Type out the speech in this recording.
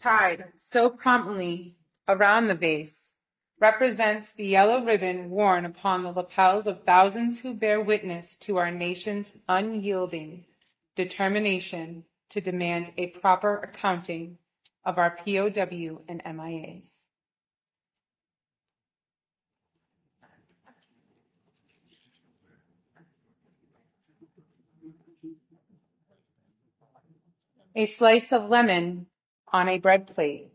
tied so prominently around the vase represents the yellow ribbon worn upon the lapels of thousands who bear witness to our nation's unyielding determination to demand a proper accounting of our POW and MIAs. A slice of lemon on a bread plate